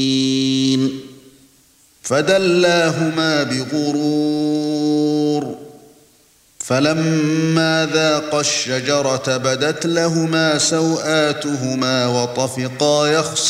فدلاهما بغرور فلما ذاقا الشجرة بدت لهما سوآتهما وطفقا